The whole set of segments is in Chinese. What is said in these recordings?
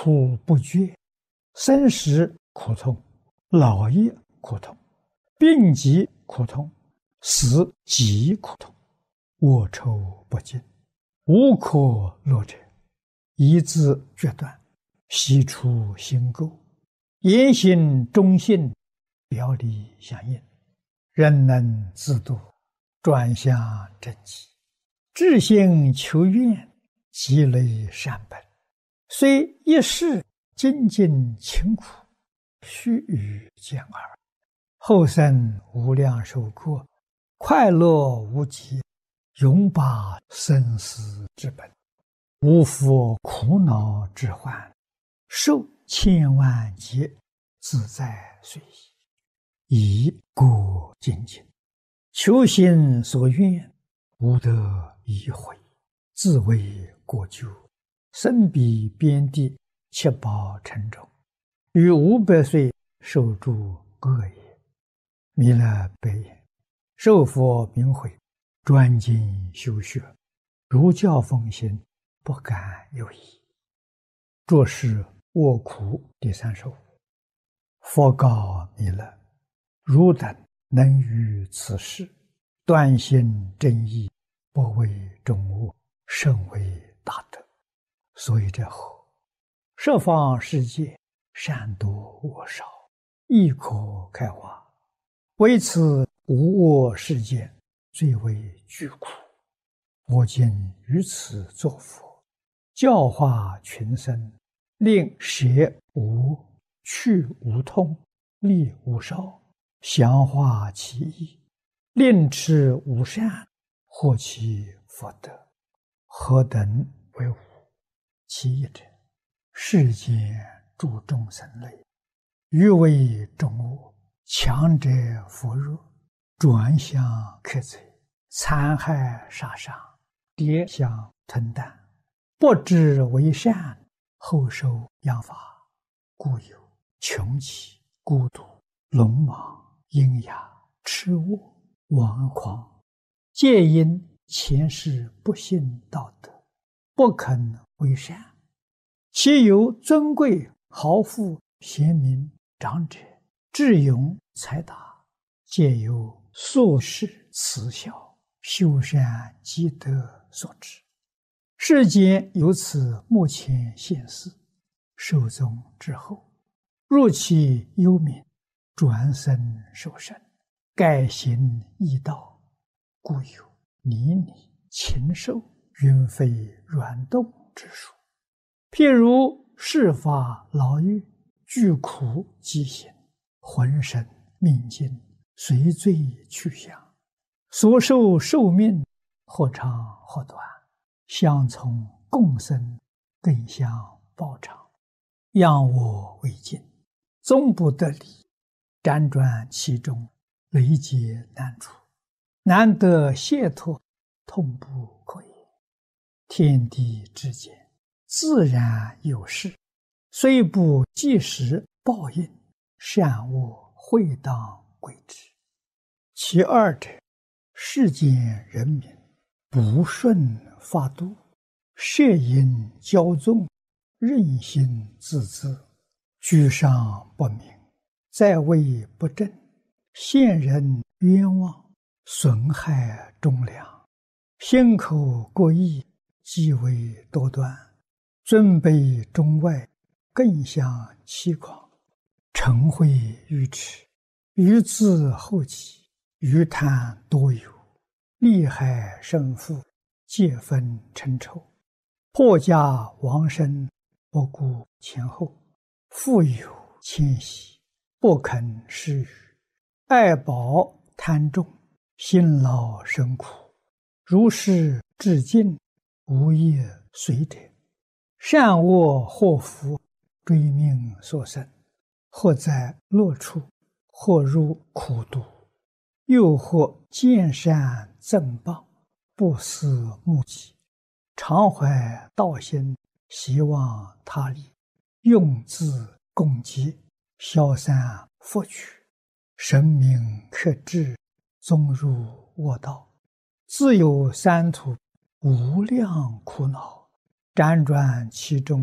苦不绝，生时苦痛，老也苦痛，病疾苦痛，死极苦痛，卧臭不尽，无可乐者，一字决断，悉出心垢，言行忠信，表里相应，人能自度，转向正极，至心求愿，积累善本，虽一世精进勤苦，须臾见耳，后生无量寿过，快乐无极，永拔生死之本，无复苦恼之患，受千万劫，自在随意，以过精进，求心所愿，无得已悔，自为过咎，身彼边地，七宝沉重，于500岁受诸恶业。弥勒白言：受佛明慧，专精修学，如教奉行，不敢有疑。作是卧苦第35。佛告弥勒：汝等能于此事，断行正义，不为众恶，甚为大德。所以者何？十方世界，善多恶少，亦可开化。为此无我世界，最为具苦。我今于此作佛，教化群生，令舍无、去无痛，利无少，详化其意，令持无善，获其福德。何等为无？其一者，世间诸众生类，欲为众恶，强者扶弱，转向克贼，残害杀伤，跌相吞啖，不知为善，后受殃罚，故有穷奇、孤独、鲁莽、阴哑、痴卧、顽狂，皆因前世不信道德，不肯为善。其有尊贵、豪富、贤明、长者、智勇、才达，皆由宿世慈孝、修善积德所致。世间由此目前现世，寿终之后，入其幽冥，转生受生，改行异道，故有泥泞、禽兽、云飞软动之术。譬如世法牢狱，具苦饥行，浑身命尽，随罪去向，所受寿命或长或短，相从共生，更相报偿，仰我为镜，终不得离，辗转其中，累劫难除，难得解脱，痛不可言。天地之间，自然有事，虽不即时报应，善恶会当归之。其二者，世间人民不顺法度，摄引骄纵，任性自恣，居上不明，在位不正，陷人冤枉，损害忠良，心口过意，极为多端，尊卑中外，更相欺诳，嗔恚愚痴，愚自后己，愚贪多有，利害胜负，皆分称仇，破家亡身，不顾前后，富有谦息，不肯施予，爱宝贪重，辛劳生苦，如是至尽，无业随者，善恶祸福，追命所生，或在乐处，或入苦毒，又或见善赠报，不思目己，常怀道心，希望他利，用自共济，消散福取，神明克制，终入恶道，自有三途无量苦恼，辗转其中，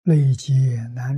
累劫难